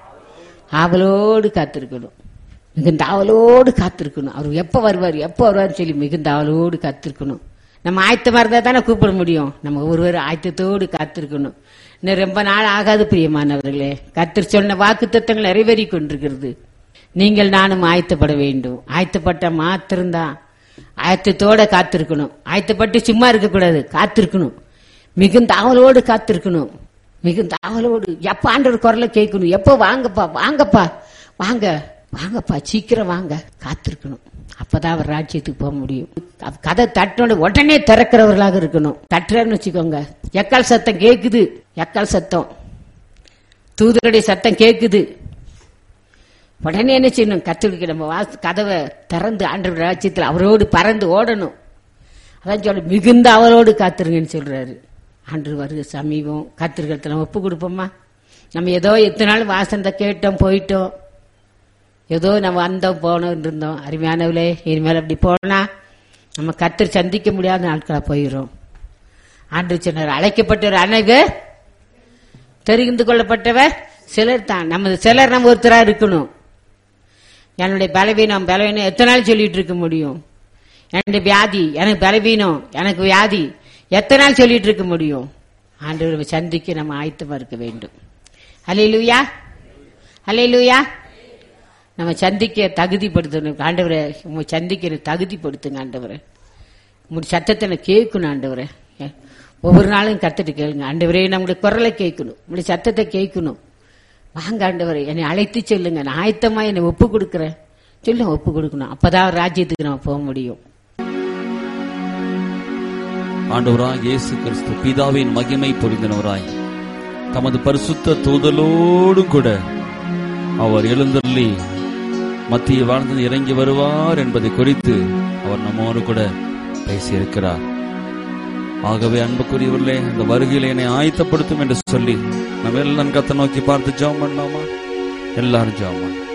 Speaker 1: ஆவலோடு காத்திருக்கணும். மிகுந்த ஆவலோடு காத்திருக்கணும். அவர் எப்ப வருவார் எப்ப வருவார் சொல்லி மிகுந்த ஆவலோடு காத்திருக்கணும். நம்ம ஆயத்தமா இருந்தா தானே கூப்பிட முடியும். நம்ம ஒருவர் ஆயத்தத்தோடு காத்திருக்கணும். இன்னும் ரொம்ப நாள் ஆகாது பிரியமானவர்களே. கர்த்தர் சொன்ன வாக்கு தத்தங்கள் நிறைவேறி கொண்டிருக்கிறது. நீங்கள் நானும் ஆயத்தப்பட வேண்டும். ஆயத்தப்பட்ட மாத்திரம்தான். ஆயத்தத்தோட காத்திருக்கணும். ஆயத்தப்பட்டு சும்மா இருக்கக்கூடாது, காத்திருக்கணும். மிகுந்த ஆவலோடு காத்திருக்கணும். மிகுந்த ஆவலோடு எப்ப ஆண்டவர் குரலை கேட்கணும். எப்ப வாங்கப்பா வாங்கப்பா வாங்க வாங்கப்பா சீக்கிரம் வாங்க காத்திருக்கணும். அப்பதான் அவர் ராஜ்யத்துக்கு போக முடியும். கதை தட்டோட உடனே திறக்கிறவர்களாக இருக்கணும். தட்டுறன்னு வச்சுக்கோங்க, எக்கால் சத்தம் கேக்குது, எக்கால் சத்தம் தூதருடைய சத்தம் கேக்குது, உடனே என்ன செய்யணும்? கத்தோலிக்க நம்ம வாச கதவை திறந்து ஆண்டவர் ராஜ்யத்தில் அவரோடு பறந்து ஓடணும். அதான் சொல்ல மிகுந்த அவரோடு காத்திருங்கன்னு சொல்றாரு. ஆண்டவர் வருக சமீபம். கத்திருக்கிறத நம்ம ஒப்பு கொடுப்போமா? நம்ம ஏதோ எத்தனை நாள் வாசனத்தை கேட்டோம் போயிட்டோம், ஏதோ நம்ம வந்தோம் போனோம் இருந்தோம். அருமையானவளே, இனிமேல் அப்படி போனா நம்ம கர்த்தர் சந்திக்க முடியாத நாட்களா போயிடும். ஆண்டவர் சொன்னார், அழைக்கப்பட்டவர் அனைவர் தெரிந்து கொள்ளப்பட்டவர் சிலர் தான். நம்ம சிலர் நம்ம ஒருத்தரா இருக்கணும். என்னுடைய பலவீனம் பலவீனம் எத்தனை நாள் சொல்லிட்டு இருக்க முடியும்? என்னுடைய வியாதி எனக்கு பலவீனம் எனக்கு வியாதி எத்தனை நாள் சொல்லிட்டு இருக்க முடியும்? ஆண்டவரை சந்திக்க நம்ம ஆயத்தமா இருக்க வேண்டும். அல்லேலூயா, அல்லேலூயா. நம்ம சந்திக்க தகுதிப்படுத்தணும். ஆண்டவரை சந்திக்க தகுதிப்படுத்துங்க. ஆண்டவரை உங்களுடைய சத்தத்தை கேட்கணும். ஆண்டவரை ஒவ்வொரு நாளும் கத்துட்டு கேளுங்க. ஆண்டவரே நம்முடைய குரலை கேட்கணும், உங்களுடைய சத்தத்தை கேட்கணும். வாங்க ஆண்டவரை, என்னை அழைத்து சொல்லுங்க, நான் ஆயத்தமா என்னை ஒப்பு கொடுக்கிறேன் சொல்லுங்க. ஒப்பு கொடுக்கணும். அப்பதான் ராஜ்யத்துக்கு நம்ம போக முடியும்.
Speaker 2: ஆண்டவராய் இயேசு கிறிஸ்து பிதாவின் மகிமை பொருந்தினவராய் தமது பரிசுத்த தூதலோடும் கூட அவர் எழுந்தருளி மத்திய வாழ்ந்து இறங்கி வருவார் என்பதை குறித்து அவர் நம்மோடு கூட பேசியிருக்கிறார். ஆகவே அன்புக்குரியவர்களே, அந்த வருகையில் என்னை ஆயத்தப்படுத்தும் என்று சொல்லி நம்ம எல்லாம் கத்தை நோக்கி பார்த்து ஜெபம் பண்ணலாமா? எல்லாரும் ஜெபம் பண்ணலாம்.